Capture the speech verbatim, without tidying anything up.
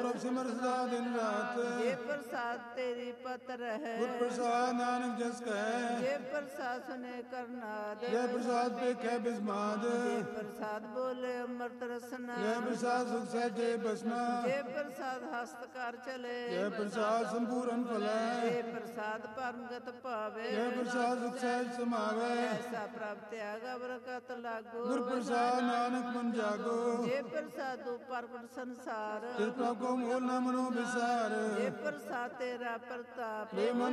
ਪ੍ਰਭ ਸਿਮਰ ਸਦਾ ਦਿਨ ਰਾਤ। ਜੇ ਪ੍ਰਸਾਦ ਤੇਰੀ ਪਤ ਰਹਿ, ਗੁਰ ਪ੍ਰਸਾਦ ਨਾਨਕ ਜਸ ਕਹਿ। ਜੇ ਪ੍ਰਸਾਦ ਸੁਨੇ ਕਰਨਾਦ, ਜੈ ਪ੍ਰਸਾਦ ਪੇਖੈ ਬਿਸਮਾਦ। ਜੇ ਪ੍ਰਸਾਦ ਬੋਲੇ ਅੰਮ੍ਰਿਤ ਰਸਨਾ, ਜੈ ਪ੍ਰਸਾਦ ਸੁਖ ਸਹਿਜੇ ਬਸਮਾ। ਜੇ ਪ੍ਰਸਾਦ ਹਸਤਕਾਰ ਚਲੇ, ਜੈ ਪ੍ਰਸਾਦ ਸੰਪੂਰਨ ਫਲੈ। ਜੇ ਪ੍ਰਸਾਦ ਪਰਮਗਤ ਭਾਵੇ, ਜੈ ਪ੍ਰਸਾਦ ਸੁਖ ਸਹਿਜ ਸਮਾਵੈ। ਐਸਾ ਪ੍ਰਭ ਤਿਆਗ ਬਰਕਤ ਲਾਗੋ, ਗੁਰ ਪ੍ਰਸਾਦ ਨਾਨਕ ਮਨ ਜਾਗੋ। ਜੇ ਪ੍ਰਸਾਦ ਤੂੰ ਪ੍ਰਗਟ ਸੰਸਾਰ, ਤਿਸ ਪ੍ਰਭ ਕੋ ਮੂਲ ਨ ਮਨੋ ਵਿਸਾਰ। ਜੇ ਪ੍ਰਸਾਦ ਤੇਰਾ ਪ੍ਰਤਾਪ, ਪ੍ਰੇਮ